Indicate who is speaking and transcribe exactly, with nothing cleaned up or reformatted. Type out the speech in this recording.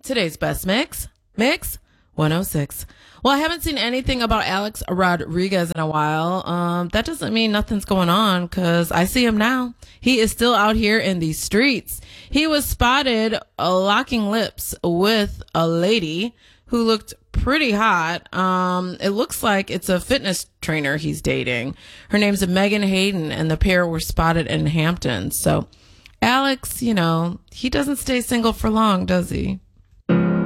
Speaker 1: today's best mix, Mix one oh six. Well, I haven't seen anything about Alex Rodriguez in a while. Um, that doesn't mean nothing's going on because I see him now. He is still out here in these streets. He was spotted uh, locking lips with a lady who looked pretty hot. Um, it looks like it's a fitness trainer he's dating. Her name's Megan Hayden, and the pair were spotted in Hampton. So Alex, you know, he doesn't stay single for long, does he?